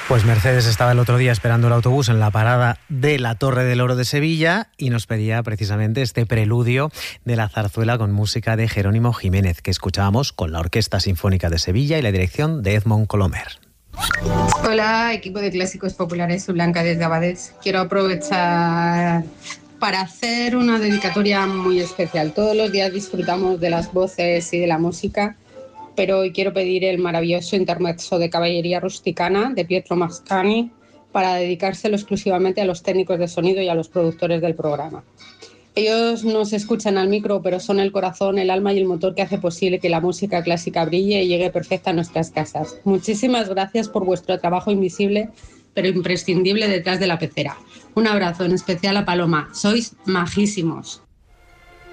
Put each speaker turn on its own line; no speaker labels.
Pues Mercedes estaba el otro día esperando el autobús en la parada de la Torre del Oro de Sevilla y nos pedía precisamente este preludio de la zarzuela con música de Jerónimo Jiménez, que escuchábamos con la Orquesta Sinfónica de Sevilla y la dirección de Edmond Colomer.
Hola, equipo de Clásicos Populares, soy Blanca desde Abades. Quiero aprovechar para hacer una dedicatoria muy especial. Todos los días disfrutamos de las voces y de la música, pero hoy quiero pedir el maravilloso intermezzo de Caballería Rusticana de Pietro Mascagni para dedicárselo exclusivamente a los técnicos de sonido y a los productores del programa. Ellos no se escuchan al micro, pero son el corazón, el alma y el motor que hace posible que la música clásica brille y llegue perfecta a nuestras casas. Muchísimas gracias por vuestro trabajo invisible, pero imprescindible detrás de la pecera. Un abrazo en especial a Paloma. Sois majísimos.